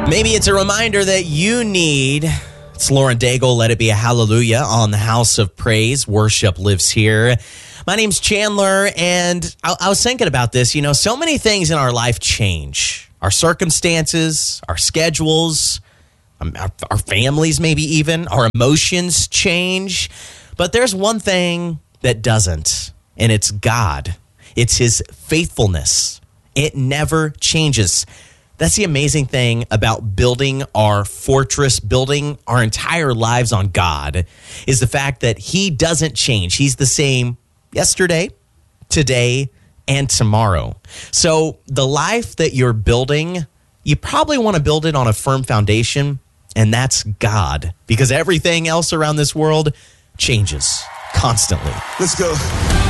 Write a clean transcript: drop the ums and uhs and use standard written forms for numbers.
Maybe it's a reminder that you need. It's Lauren Daigle, Let It Be a Hallelujah on the House of Praise. Worship lives here. My name's Chandler, and I was thinking about this. You know, so many things in our life change. Our circumstances, our schedules, our families maybe even, our emotions change. But there's one thing that doesn't, and it's God. It's His faithfulness. It never changes. That's the amazing thing about building our fortress, building our entire lives on God, is the fact that He doesn't change. He's the same yesterday, today, and tomorrow. So the life that you're building, you probably want to build it on a firm foundation, and that's God, because everything else around this world changes constantly. Let's go.